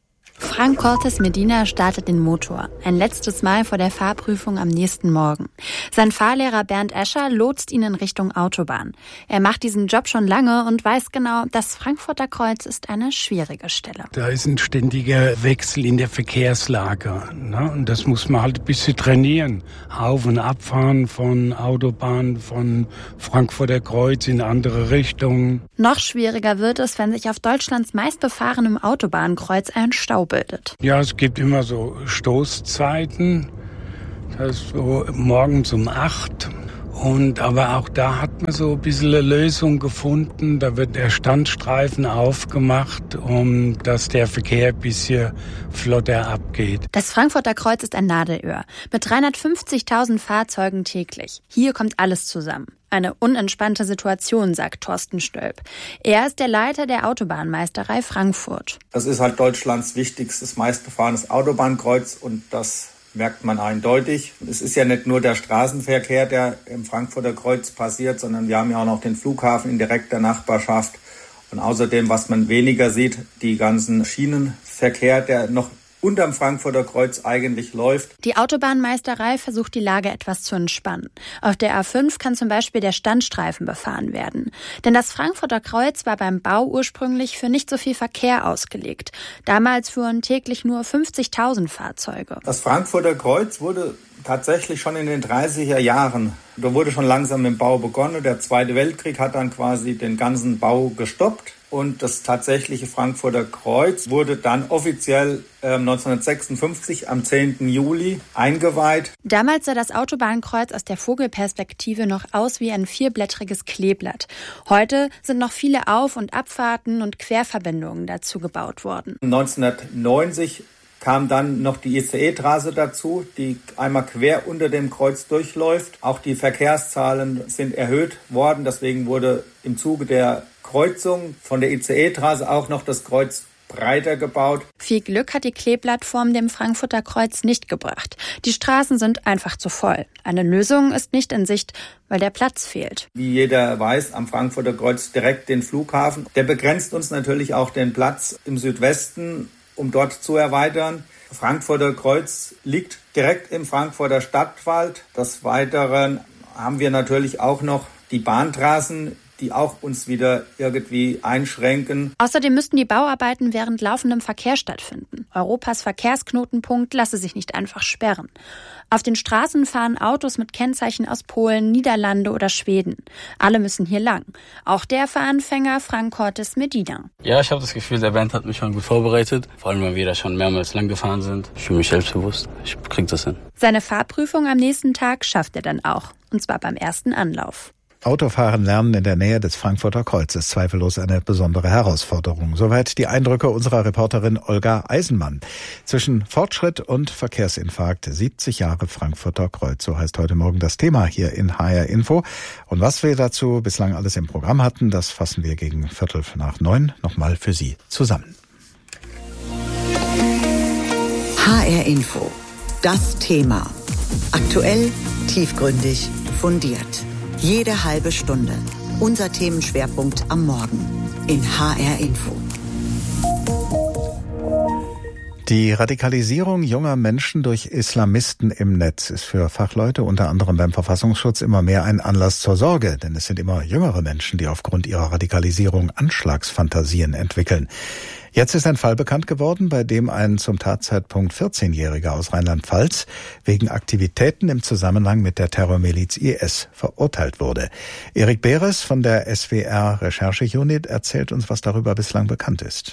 Frank Cortes Medina startet den Motor. Ein letztes Mal vor der Fahrprüfung am nächsten Morgen. Sein Fahrlehrer Bernd Escher lotst ihn in Richtung Autobahn. Er macht diesen Job schon lange und weiß genau, das Frankfurter Kreuz ist eine schwierige Stelle. Da ist ein ständiger Wechsel in der Verkehrslage. Ne? Und das muss man halt ein bisschen trainieren. Auf- und abfahren von Autobahn, von Frankfurter Kreuz in andere Richtungen. Noch schwieriger wird es, wenn sich auf Deutschlands meistbefahrenem Autobahnkreuz ein Stau bildet. Ja, es gibt immer so Stoßzeiten, das ist so morgens um acht. Und aber auch da hat man so ein bisschen eine Lösung gefunden. Da wird der Standstreifen aufgemacht, um dass der Verkehr ein bisschen flotter abgeht. Das Frankfurter Kreuz ist ein Nadelöhr mit dreihundertfünfzigtausend Fahrzeugen täglich. Hier kommt alles zusammen. Eine unentspannte Situation, sagt Thorsten Stölp. Er ist der Leiter der Autobahnmeisterei Frankfurt. Das ist halt Deutschlands wichtigstes, meistbefahrenes Autobahnkreuz und das merkt man eindeutig. Es ist ja nicht nur der Straßenverkehr, der im Frankfurter Kreuz passiert, sondern wir haben ja auch noch den Flughafen in direkter Nachbarschaft. Und außerdem, was man weniger sieht, die ganzen Schienenverkehr, der noch unterm Frankfurter Kreuz eigentlich läuft. Die Autobahnmeisterei versucht, die Lage etwas zu entspannen. Auf der A fünf kann zum Beispiel der Standstreifen befahren werden. Denn das Frankfurter Kreuz war beim Bau ursprünglich für nicht so viel Verkehr ausgelegt. Damals fuhren täglich nur fünfzigtausend Fahrzeuge. Das Frankfurter Kreuz wurde tatsächlich schon in den dreißiger Jahren, da wurde schon langsam mit dem Bau begonnen. Der Zweite Weltkrieg hat dann quasi den ganzen Bau gestoppt. Und das tatsächliche Frankfurter Kreuz wurde dann offiziell äh, neunzehnhundertsechsundfünfzig am zehnten Juli eingeweiht. Damals sah das Autobahnkreuz aus der Vogelperspektive noch aus wie ein vierblättriges Kleeblatt. Heute sind noch viele Auf- und Abfahrten und Querverbindungen dazu gebaut worden. neunzehnhundertneunzig kam dann noch die I C E-Trasse dazu, die einmal quer unter dem Kreuz durchläuft. Auch die Verkehrszahlen sind erhöht worden. Deswegen wurde im Zuge der Kreuzung von der I C E-Trasse auch noch das Kreuz breiter gebaut. Viel Glück hat die Kleeblattform dem Frankfurter Kreuz nicht gebracht. Die Straßen sind einfach zu voll. Eine Lösung ist nicht in Sicht, weil der Platz fehlt. Wie jeder weiß, am Frankfurter Kreuz direkt den Flughafen. Der begrenzt uns natürlich auch den Platz im Südwesten, um dort zu erweitern. Frankfurter Kreuz liegt direkt im Frankfurter Stadtwald. Des Weiteren haben wir natürlich auch noch die Bahntrassen, die auch uns wieder irgendwie einschränken. Außerdem müssten die Bauarbeiten während laufendem Verkehr stattfinden. Europas Verkehrsknotenpunkt lasse sich nicht einfach sperren. Auf den Straßen fahren Autos mit Kennzeichen aus Polen, Niederlande oder Schweden. Alle müssen hier lang. Auch der Fahranfänger Frank Cortes Medina. Ja, ich habe das Gefühl, der Band hat mich schon gut vorbereitet. Vor allem, weil wir da schon mehrmals lang gefahren sind. Ich fühle mich selbstbewusst. Ich krieg das hin. Seine Fahrprüfung am nächsten Tag schafft er dann auch. Und zwar beim ersten Anlauf. Autofahren lernen in der Nähe des Frankfurter Kreuzes, zweifellos eine besondere Herausforderung. Soweit die Eindrücke unserer Reporterin Olga Eisenmann. Zwischen Fortschritt und Verkehrsinfarkt, siebzig Jahre Frankfurter Kreuz. So heißt heute Morgen das Thema hier in H R Info. Und was wir dazu bislang alles im Programm hatten, das fassen wir gegen Viertel nach neun nochmal für Sie zusammen. H R Info. Das Thema. Aktuell, tiefgründig, fundiert. Jede halbe Stunde. Unser Themenschwerpunkt am Morgen in H R Info. Die Radikalisierung junger Menschen durch Islamisten im Netz ist für Fachleute, unter anderem beim Verfassungsschutz, immer mehr ein Anlass zur Sorge. Denn es sind immer jüngere Menschen, die aufgrund ihrer Radikalisierung Anschlagsfantasien entwickeln. Jetzt ist ein Fall bekannt geworden, bei dem ein zum Tatzeitpunkt vierzehnjähriger aus Rheinland-Pfalz wegen Aktivitäten im Zusammenhang mit der Terrormiliz I S verurteilt wurde. Erik Beres von der S W R Recherche Unit erzählt uns, was darüber bislang bekannt ist.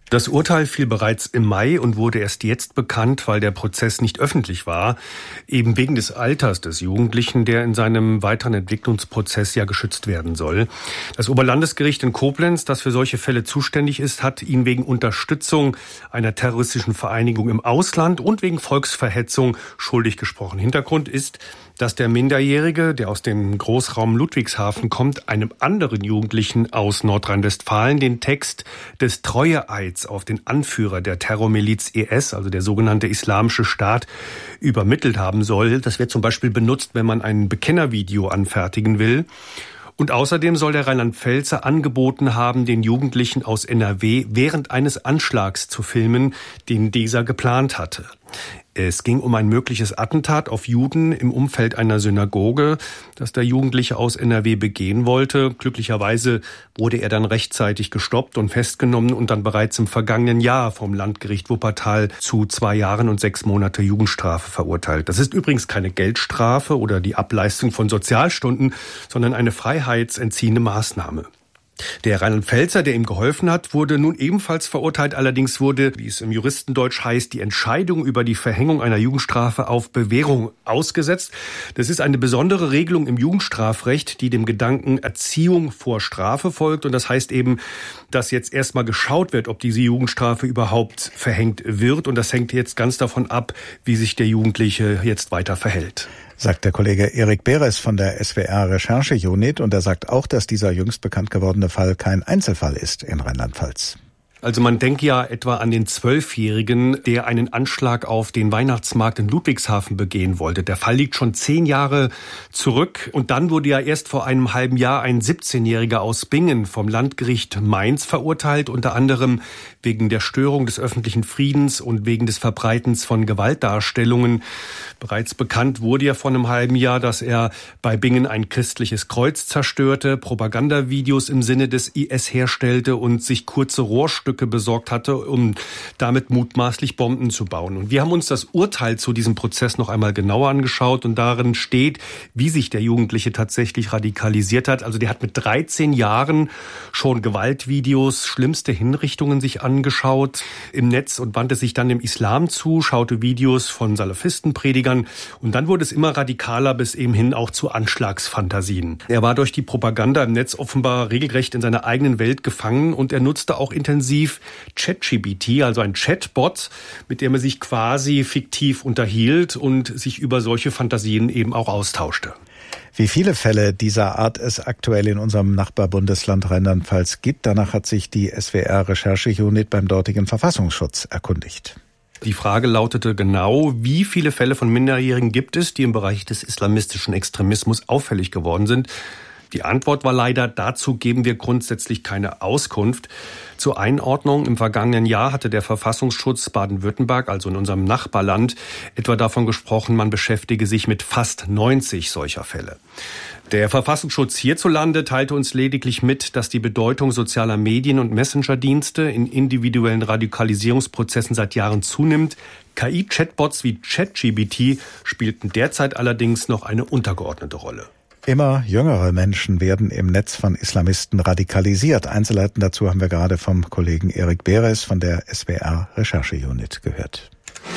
Das Urteil fiel bereits im Mai und wurde erst jetzt bekannt, weil der Prozess nicht öffentlich war, eben wegen des Alters des Jugendlichen, der in seinem weiteren Entwicklungsprozess ja geschützt werden soll. Das Oberlandesgericht in Koblenz, das für solche Fälle zuständig ist, hat ihn wegen Unterstützung einer terroristischen Vereinigung im Ausland und wegen Volksverhetzung schuldig gesprochen. Hintergrund ist, dass der Minderjährige, der aus dem Großraum Ludwigshafen kommt, einem anderen Jugendlichen aus Nordrhein-Westfalen den Text des Treueeids auf den Anführer der Terrormiliz I S, also der sogenannte Islamische Staat, übermittelt haben soll. Das wird zum Beispiel benutzt, wenn man ein Bekennervideo anfertigen will. Und außerdem soll der Rheinland-Pfälzer angeboten haben, den Jugendlichen aus N R W während eines Anschlags zu filmen, den dieser geplant hatte. Es ging um ein mögliches Attentat auf Juden im Umfeld einer Synagoge, das der Jugendliche aus N R W begehen wollte. Glücklicherweise wurde er dann rechtzeitig gestoppt und festgenommen und dann bereits im vergangenen Jahr vom Landgericht Wuppertal zu zwei Jahren und sechs Monate Jugendstrafe verurteilt. Das ist übrigens keine Geldstrafe oder die Ableistung von Sozialstunden, sondern eine freiheitsentziehende Maßnahme. Der Rheinland-Pfälzer, der ihm geholfen hat, wurde nun ebenfalls verurteilt. Allerdings wurde, wie es im Juristendeutsch heißt, die Entscheidung über die Verhängung einer Jugendstrafe auf Bewährung ausgesetzt. Das ist eine besondere Regelung im Jugendstrafrecht, die dem Gedanken Erziehung vor Strafe folgt. Und das heißt eben, dass jetzt erstmal geschaut wird, ob diese Jugendstrafe überhaupt verhängt wird. Und das hängt jetzt ganz davon ab, wie sich der Jugendliche jetzt weiter verhält. Sagt der Kollege Erik Beres von der S W R-Recherche-Unit. Und er sagt auch, dass dieser jüngst bekannt gewordene Fall kein Einzelfall ist in Rheinland-Pfalz. Also man denkt ja etwa an den Zwölfjährigen, der einen Anschlag auf den Weihnachtsmarkt in Ludwigshafen begehen wollte. Der Fall liegt schon zehn Jahre zurück. Und dann wurde ja erst vor einem halben Jahr ein siebzehnjähriger aus Bingen vom Landgericht Mainz verurteilt, unter anderem wegen der Störung des öffentlichen Friedens und wegen des Verbreitens von Gewaltdarstellungen. Bereits bekannt wurde ja vor einem halben Jahr, dass er bei Bingen ein christliches Kreuz zerstörte, Propagandavideos im Sinne des I S herstellte und sich kurze Rohrstücke besorgt hatte, um damit mutmaßlich Bomben zu bauen. Und wir haben uns das Urteil zu diesem Prozess noch einmal genauer angeschaut und darin steht, wie sich der Jugendliche tatsächlich radikalisiert hat. Also der hat mit dreizehn Jahren schon Gewaltvideos, schlimmste Hinrichtungen sich angeschaut im Netz und wandte sich dann dem Islam zu, schaute Videos von Salafistenpredigern und dann wurde es immer radikaler bis eben hin auch zu Anschlagsfantasien. Er war durch die Propaganda im Netz offenbar regelrecht in seiner eigenen Welt gefangen und er nutzte auch intensiv ChatGPT, also ein Chatbot, mit dem er sich quasi fiktiv unterhielt und sich über solche Fantasien eben auch austauschte. Wie viele Fälle dieser Art es aktuell in unserem Nachbarbundesland Rheinland-Pfalz gibt, danach hat sich die S W R-Recherche-Unit beim dortigen Verfassungsschutz erkundigt. Die Frage lautete genau, wie viele Fälle von Minderjährigen gibt es, die im Bereich des islamistischen Extremismus auffällig geworden sind? Die Antwort war leider, dazu geben wir grundsätzlich keine Auskunft. Zur Einordnung, im vergangenen Jahr hatte der Verfassungsschutz Baden-Württemberg, also in unserem Nachbarland, etwa davon gesprochen, man beschäftige sich mit fast neunzig solcher Fälle. Der Verfassungsschutz hierzulande teilte uns lediglich mit, dass die Bedeutung sozialer Medien und Messenger-Dienste in individuellen Radikalisierungsprozessen seit Jahren zunimmt. K I-Chatbots wie ChatGPT spielten derzeit allerdings noch eine untergeordnete Rolle. Immer jüngere Menschen werden im Netz von Islamisten radikalisiert. Einzelheiten dazu haben wir gerade vom Kollegen Erik Beres von der S W R-Recherche-Unit gehört.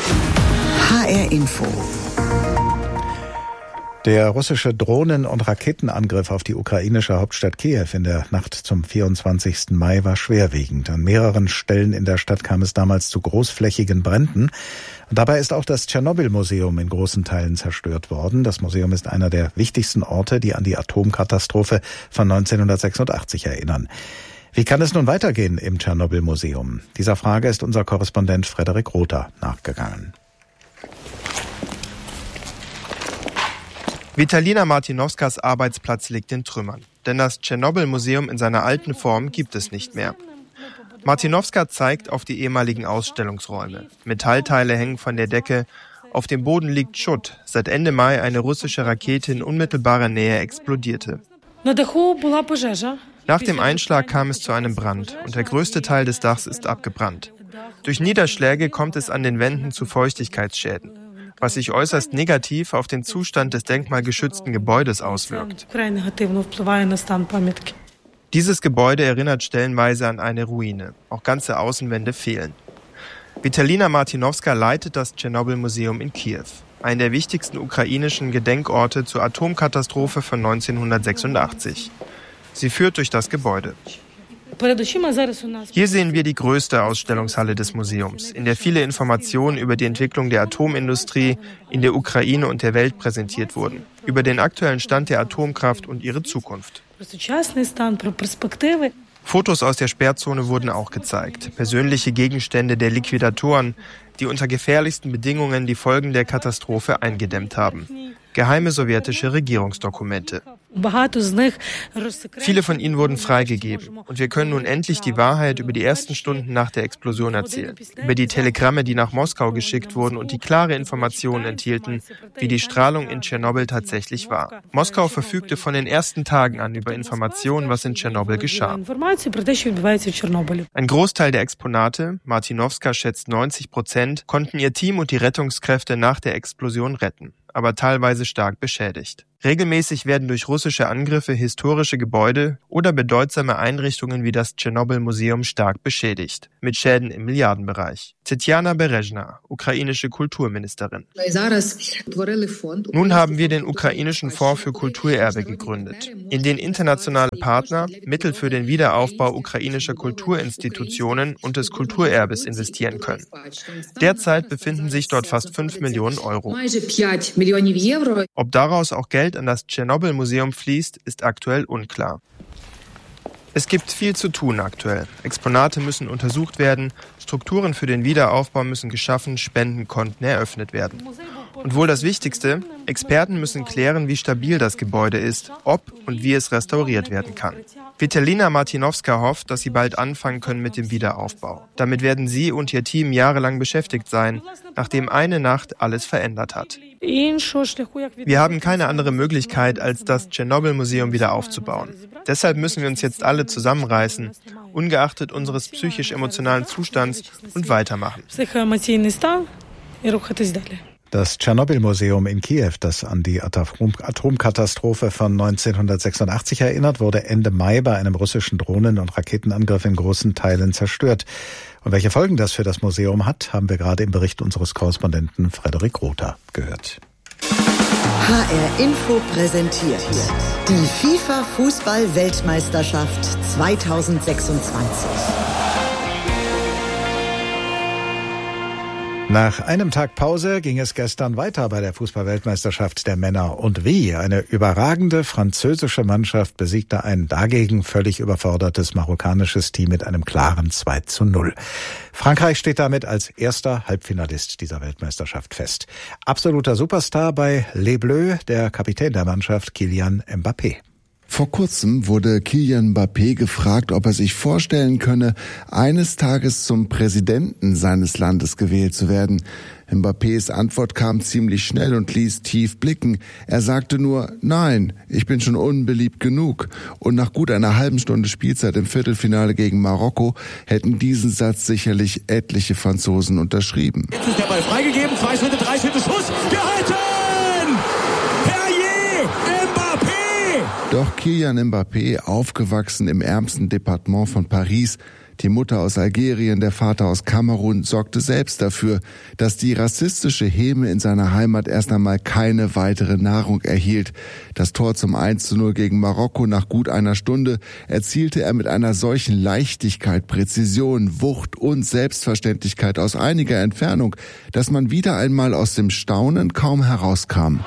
H R Info. Der russische Drohnen- und Raketenangriff auf die ukrainische Hauptstadt Kiew in der Nacht zum vierundzwanzigsten Mai war schwerwiegend. An mehreren Stellen in der Stadt kam es damals zu großflächigen Bränden. Und dabei ist auch das Tschernobyl-Museum in großen Teilen zerstört worden. Das Museum ist einer der wichtigsten Orte, die an die Atomkatastrophe von neunzehnhundertsechsundachtzig erinnern. Wie kann es nun weitergehen im Tschernobyl-Museum? Dieser Frage ist unser Korrespondent Frederik Rother nachgegangen. Vitalina Martinowskas Arbeitsplatz liegt in Trümmern, denn das Tschernobyl-Museum in seiner alten Form gibt es nicht mehr. Martinowska zeigt auf die ehemaligen Ausstellungsräume. Metallteile hängen von der Decke, auf dem Boden liegt Schutt, seit Ende Mai eine russische Rakete in unmittelbarer Nähe explodierte. Nach dem Einschlag kam es zu einem Brand und der größte Teil des Dachs ist abgebrannt. Durch Niederschläge kommt es an den Wänden zu Feuchtigkeitsschäden, was sich äußerst negativ auf den Zustand des denkmalgeschützten Gebäudes auswirkt. Dieses Gebäude erinnert stellenweise an eine Ruine. Auch ganze Außenwände fehlen. Vitalina Martinowska leitet das Tschernobyl-Museum in Kiew, einen der wichtigsten ukrainischen Gedenkorte zur Atomkatastrophe von neunzehnhundertsechsundachtzig. Sie führt durch das Gebäude. Hier sehen wir die größte Ausstellungshalle des Museums, in der viele Informationen über die Entwicklung der Atomindustrie in der Ukraine und der Welt präsentiert wurden, über den aktuellen Stand der Atomkraft und ihre Zukunft. Fotos aus der Sperrzone wurden auch gezeigt, persönliche Gegenstände der Liquidatoren, die unter gefährlichsten Bedingungen die Folgen der Katastrophe eingedämmt haben. Geheime sowjetische Regierungsdokumente. Viele von ihnen wurden freigegeben und wir können nun endlich die Wahrheit über die ersten Stunden nach der Explosion erzählen, über die Telegramme, die nach Moskau geschickt wurden und die klare Informationen enthielten, wie die Strahlung in Tschernobyl tatsächlich war. Moskau verfügte von den ersten Tagen an über Informationen, was in Tschernobyl geschah. Ein Großteil der Exponate, Martinowska schätzt neunzig Prozent, konnten ihr Team und die Rettungskräfte nach der Explosion retten, aber teilweise stark beschädigt. Regelmäßig werden durch russische Angriffe historische Gebäude oder bedeutsame Einrichtungen wie das Tschernobyl-Museum stark beschädigt, mit Schäden im Milliardenbereich. Tetjana Berezhna, ukrainische Kulturministerin. Nun haben wir den ukrainischen Fonds für Kulturerbe gegründet, in den internationale Partner Mittel für den Wiederaufbau ukrainischer Kulturinstitutionen und des Kulturerbes investieren können. Derzeit befinden sich dort fast fünf Millionen Euro. Ob daraus auch Geld an das Tschernobyl-Museum fließt, ist aktuell unklar. Es gibt viel zu tun aktuell. Exponate müssen untersucht werden, Strukturen für den Wiederaufbau müssen geschaffen, Spendenkonten eröffnet werden. Und wohl das Wichtigste, Experten müssen klären, wie stabil das Gebäude ist, ob und wie es restauriert werden kann. Vitalina Martinowska hofft, dass sie bald anfangen können mit dem Wiederaufbau. Damit werden sie und ihr Team jahrelang beschäftigt sein, nachdem eine Nacht alles verändert hat. Wir haben keine andere Möglichkeit, als das Tschernobyl-Museum wieder aufzubauen. Deshalb müssen wir uns jetzt alle zusammenreißen, ungeachtet unseres psychisch-emotionalen Zustands, und weitermachen. Das Tschernobyl-Museum in Kiew, das an die Atomkatastrophe von neunzehnhundertsechsundachtzig erinnert, wurde Ende Mai bei einem russischen Drohnen- und Raketenangriff in großen Teilen zerstört. Und welche Folgen das für das Museum hat, haben wir gerade im Bericht unseres Korrespondenten Frederik Rother gehört. H R Info präsentiert die FIFA-Fußball-Weltmeisterschaft zweitausendsechsundzwanzig. Nach einem Tag Pause ging es gestern weiter bei der Fußball-Weltmeisterschaft der Männer. Und wie? Eine überragende französische Mannschaft besiegte ein dagegen völlig überfordertes marokkanisches Team mit einem klaren zwei zu null. Frankreich steht damit als erster Halbfinalist dieser Weltmeisterschaft fest. Absoluter Superstar bei Les Bleus, der Kapitän der Mannschaft Kylian Mbappé. Vor kurzem wurde Kylian Mbappé gefragt, ob er sich vorstellen könne, eines Tages zum Präsidenten seines Landes gewählt zu werden. Mbappés Antwort kam ziemlich schnell und ließ tief blicken. Er sagte nur, nein, ich bin schon unbeliebt genug. Und nach gut einer halben Stunde Spielzeit im Viertelfinale gegen Marokko hätten diesen Satz sicherlich etliche Franzosen unterschrieben. Jetzt ist der Ball freigegeben, zwei Schritte, drei Schritte, Schuss, gehalten! Doch Kylian Mbappé, aufgewachsen im ärmsten Departement von Paris, die Mutter aus Algerien, der Vater aus Kamerun, sorgte selbst dafür, dass die rassistische Häme in seiner Heimat erst einmal keine weitere Nahrung erhielt. Das Tor zum eins zu null gegen Marokko nach gut einer Stunde erzielte er mit einer solchen Leichtigkeit, Präzision, Wucht und Selbstverständlichkeit aus einiger Entfernung, dass man wieder einmal aus dem Staunen kaum herauskam.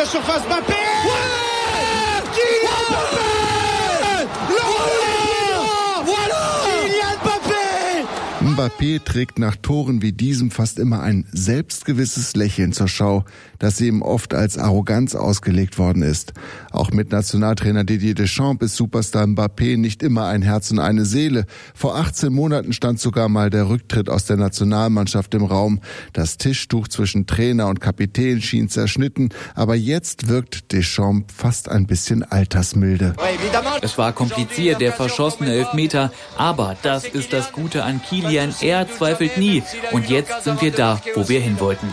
Mbappé trägt nach Toren wie diesem fast immer ein selbstgewisses Lächeln zur Schau, das ihm oft als Arroganz ausgelegt worden ist. Auch mit Nationaltrainer Didier Deschamps ist Superstar Mbappé nicht immer ein Herz und eine Seele. Vor achtzehn Monaten stand sogar mal der Rücktritt aus der Nationalmannschaft im Raum. Das Tischtuch zwischen Trainer und Kapitän schien zerschnitten, aber jetzt wirkt Deschamps fast ein bisschen altersmilde. Es war kompliziert, der verschossene Elfmeter, aber das ist das Gute an Kylian denn er zweifelt nie. Und jetzt sind wir da, wo wir hin wollten.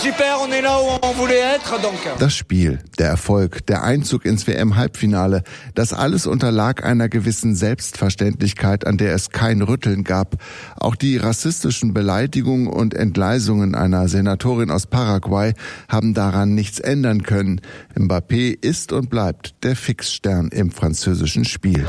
Das Spiel, der Erfolg, der Einzug ins W M-Halbfinale, das alles unterlag einer gewissen Selbstverständlichkeit, an der es kein Rütteln gab. Auch die rassistischen Beleidigungen und Entgleisungen einer Senatorin aus Paraguay haben daran nichts ändern können. Mbappé ist und bleibt der Fixstern im französischen Spiel.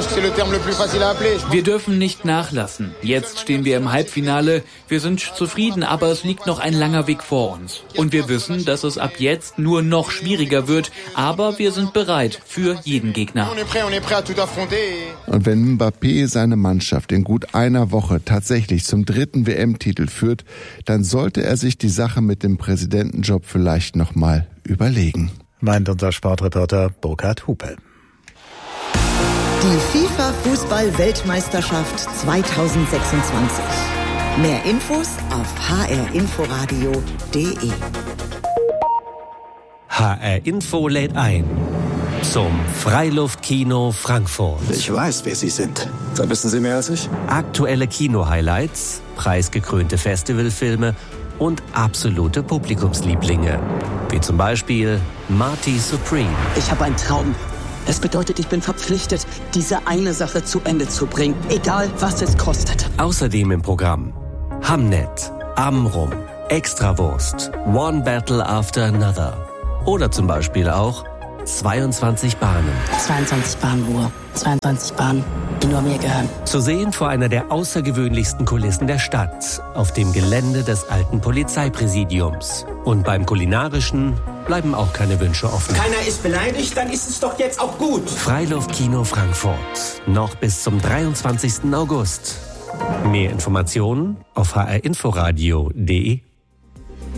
Wir dürfen nicht nachlassen. Jetzt stehen wir im Halbfinale. Wir sind zufrieden, aber es liegt noch ein langer Weg vor uns. Und wir wissen, dass es ab jetzt nur noch schwieriger wird. Aber wir sind bereit für jeden Gegner. Und wenn Mbappé seine Mannschaft in gut einer Woche tatsächlich zum dritten W M-Titel führt, dann sollte er sich die Sache mit dem Präsidentenjob vielleicht nochmal überlegen. Meint unser Sportreporter Burkhard Hupe. Die FIFA-Fußball-Weltmeisterschaft zweitausendsechsundzwanzig. Mehr Infos auf h r inforadio punkt d e. H R Info lädt ein zum Freiluftkino Frankfurt. Ich weiß, wer Sie sind. Da wissen Sie mehr als ich. Aktuelle Kino-Highlights, preisgekrönte Festivalfilme und absolute Publikumslieblinge. Wie zum Beispiel Marty Supreme. Ich habe einen Traum. Es bedeutet, ich bin verpflichtet, diese eine Sache zu Ende zu bringen, egal was es kostet. Außerdem im Programm Hamnet, Amrum, Extrawurst, One Battle After Another. Oder zum Beispiel auch zweiundzwanzig Bahnen. zweiundzwanzig Bahnen, Ruhe. zweiundzwanzig Bahnen, die nur mir gehören. Zu sehen vor einer der außergewöhnlichsten Kulissen der Stadt, auf dem Gelände des alten Polizeipräsidiums. Und beim Kulinarischen bleiben auch keine Wünsche offen. Keiner ist beleidigt, dann ist es doch jetzt auch gut. Freiluftkino Frankfurt. Noch bis zum dreiundzwanzigsten August. Mehr Informationen auf h r inforadio punkt d e.